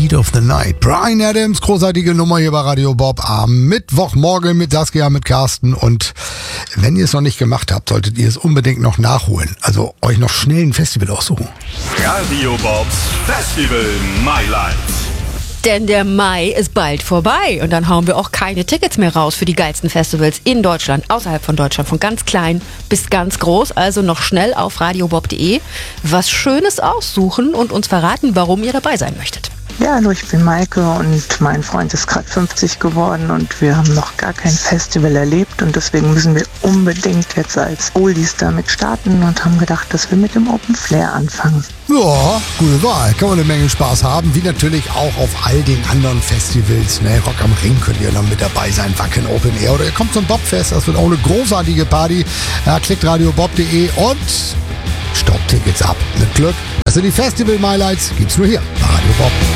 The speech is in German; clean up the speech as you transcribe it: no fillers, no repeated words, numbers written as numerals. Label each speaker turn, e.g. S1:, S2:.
S1: Heat of the Night. Bryan Adams, großartige Nummer hier bei Radio Bob am Mittwochmorgen mit Saskia, mit Carsten. Und wenn ihr es noch nicht gemacht habt, solltet ihr es unbedingt noch nachholen. Also euch noch schnell ein Festival aussuchen.
S2: Radio Bobs Festival My Life.
S3: Denn der Mai ist bald vorbei und dann hauen wir auch keine Tickets mehr raus für die geilsten Festivals in Deutschland, außerhalb von Deutschland, von ganz klein bis ganz groß. Also noch schnell auf radiobob.de was Schönes aussuchen und uns verraten, warum ihr dabei sein möchtet.
S4: Ja, hallo, ich bin Maike und mein Freund ist gerade 50 geworden und wir haben noch gar kein Festival erlebt und deswegen müssen wir unbedingt jetzt als Oldies damit starten und haben gedacht, dass wir mit dem Open Flair anfangen.
S1: Ja, gute Wahl. Kann man eine Menge Spaß haben, wie natürlich auch auf all den anderen Festivals. Ne? Rock am Ring könnt ihr noch mit dabei sein, Wacken Open Air oder ihr kommt zum Bobfest, das wird auch eine großartige Party. Ja, klickt radiobob.de und staubt Tickets ab. Mit Glück. Das sind die Festival-Highlights, gibt's nur hier bei Radio Bob.